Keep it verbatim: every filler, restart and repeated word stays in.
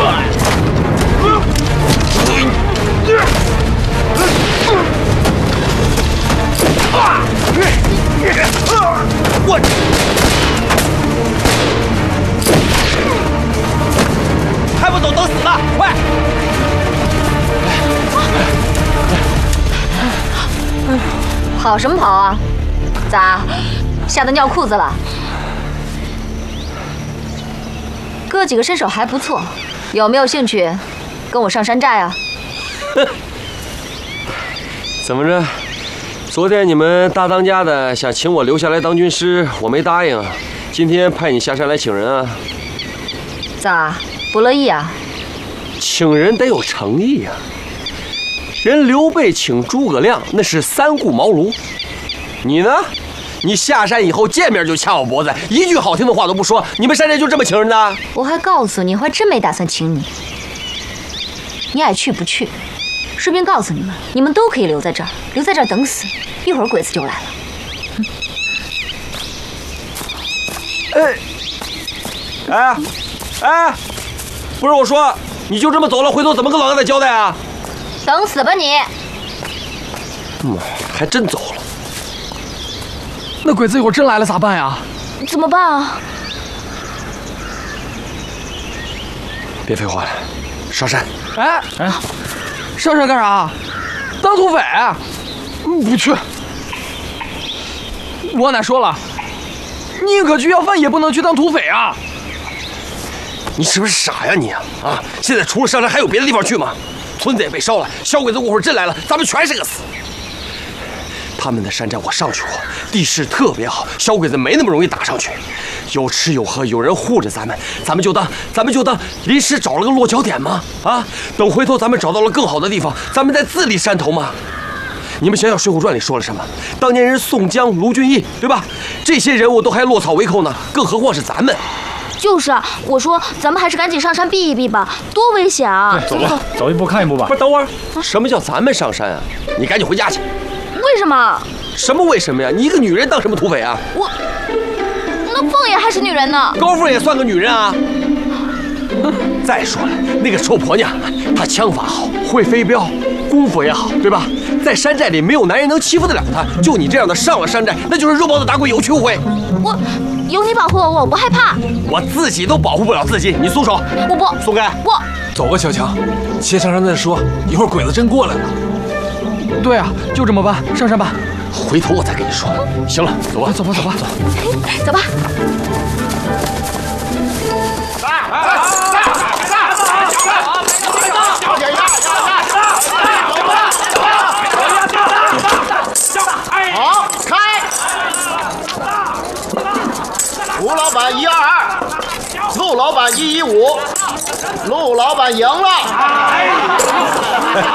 我。 还不走，等死呢！快！ 跑什么跑啊？咋，吓得尿裤子了？哥几个身手还不错，有没有兴趣跟我上山寨啊？ 怎么着？昨天你们大当家的想请我留下来当军师，我没答应。今天派你下山来请人啊？ 咋？ 不乐意啊？ 请人得有诚意呀、啊。人刘备请诸葛亮，那是三顾茅庐。你呢？你下山以后见面就掐我脖子，一句好听的话都不说。你们山寨就这么请人的？ 我还告诉你，我还真没打算请你。你爱去不去？顺便告诉你们，你们都可以留在这儿，留在这儿等死。一会儿鬼子就来了。 哎，哎，哎！ 不是我说，你就这么走了，回头怎么跟老爷子交代啊？ 等死吧你！ 妈，还真走了。 那鬼子一会儿真来了咋办呀？ 怎么办啊？ 别废话了，上山！ 哎哎，上山干啥？当土匪？不去。我奶说了，宁可去要饭，也不能去当土匪啊！ 你是不是傻呀你啊？啊！现在除了上山还有别的地方去吗？村子也被烧了，小鬼子过会儿真来了，咱们全是个死。他们的山寨我上去过，地势特别好，小鬼子没那么容易打上去，有吃有喝，有人护着咱们，咱们就当咱们就当临时找了个落脚点嘛。啊！等回头咱们找到了更好的地方，咱们再自立山头嘛。你们想想《水浒传》里说了什么？当年人宋江、卢俊义，对吧？这些人物都还落草为寇呢，更何况是咱们。 就是啊，我说咱们还是赶紧上山避一避吧，多危险啊！ 走吧，走一步看一步吧。 不是，等会儿，什么叫咱们上山啊？你赶紧回家去。 为什么？ 什么为什么呀？你一个女人当什么土匪啊？ 我，那凤爷还是女人呢。 高凤也算个女人啊。再说了，那个臭婆娘，她枪法好，会飞镖，功夫也好，对吧？在山寨里没有男人能欺负得了她。就你这样的上了山寨，那就是肉包子打鬼，有去无回。 我。 有你保护我，我不害怕。 我自己都保护不了自己，你松手！ 我不松开！ 我走吧，小强，先上山再说。一会儿鬼子真过来了。 对啊，就这么办，上山吧。 回头我再跟你说。行了，走吧， 走吧，走吧，走。 走吧。 好，开！吴老板一二二，陆老板一一五，陆老板赢了。